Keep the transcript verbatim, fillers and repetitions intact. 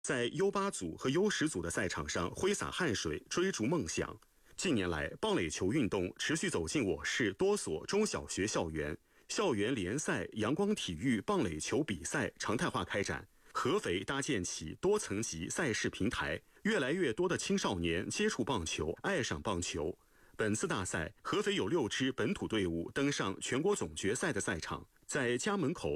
在 U 八 组和 U 十 组的赛场上挥洒汗水，追逐梦想。近年来，棒垒球运动持续走进我市多所中小学校园，校园联赛、阳光体育棒垒球比赛常态化开展。合肥搭建起多层级赛事平台，越来越多的青少年接触棒球，爱上棒球。本次大赛，合肥有六支本土队伍登上全国总决赛的赛场，在家门口